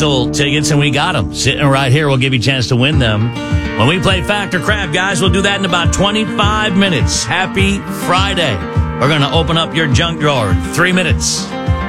Universal tickets, and we got them sitting right here. We'll give you a chance to win them when we play Fact or Crap, guys. We'll do that in about 25 minutes. Happy Friday. We're going to open up your junk drawer in 3 minutes.